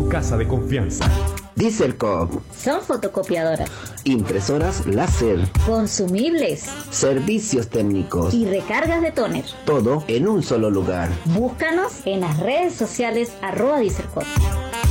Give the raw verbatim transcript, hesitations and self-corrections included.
tu casa de confianza. Dieselcoop. Son fotocopiadoras, Impresoras láser. consumibles Servicios técnicos. y recargas de tóner. Todo en un solo lugar. Búscanos en las redes sociales arroba Dieselcoop.